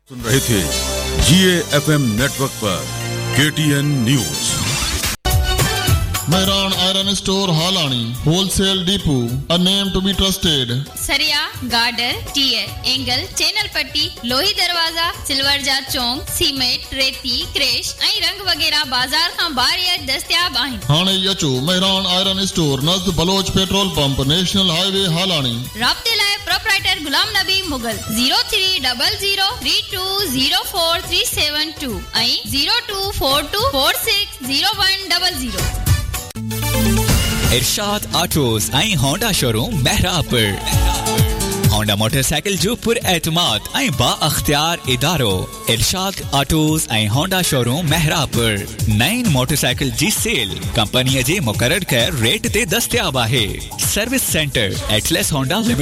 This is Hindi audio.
सुन रहे थे GAFM नेटवर्क पर KTN news. Mehran Iron Store Halani Wholesale Depot, a name to be trusted. सरिया, गार्डर, टीयर, एंगल, चैनल पट्टी, लोही दरवाजा, सिल्वर जा चौंक, सीमेंट, रेती, क्रेश, ऐं रंग वगैरह बाजार खां ॿाहिरि दस्तयाब आहिनि। हाणे अचो Mehran Iron Store नज़द Bloch petrol pump national highway हालानी। राब्ते लाइ प्रोप्राइटर गुलाम नबी मुगल 0300320437 ऐं 0242460100। इरशाद ऑटोज ऐं होंडा शोरूम महरापुर। होंडा मोटरसाइकिल जो पुर एतमाद ऐं बा अख्तियार इदारो इरशाद ऑटोज ऐं होंडा शोरूम महरापुर। नईं मोटरसाइकिल जी सेल कंपनी जे मुकर्रर कयल रेट ते दस्तयाब आहे। Service centre Atlas Honda limited.